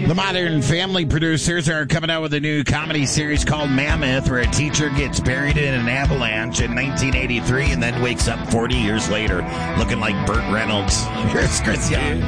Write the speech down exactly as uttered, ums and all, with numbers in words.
The Modern Family producers are coming out with a new comedy series called Mammoth, where a teacher gets buried in an avalanche in nineteen eighty-three and then wakes up forty years later looking like Burt Reynolds. Here's Chris Young.